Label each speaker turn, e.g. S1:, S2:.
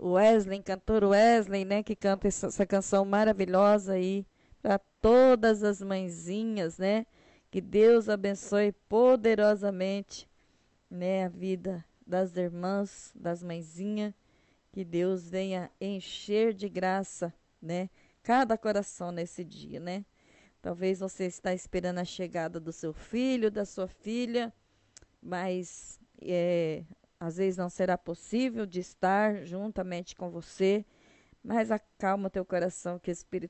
S1: Wesley, cantor Wesley, né, que canta essa canção maravilhosa aí para todas as mãezinhas, né? Que Deus abençoe poderosamente, né, a vida das irmãs, das mãezinhas, que Deus venha encher de graça, né, cada coração nesse dia, né? Talvez você está esperando a chegada do seu filho, da sua filha, mas às vezes não será possível de estar juntamente com você, mas acalma teu coração que o Espírito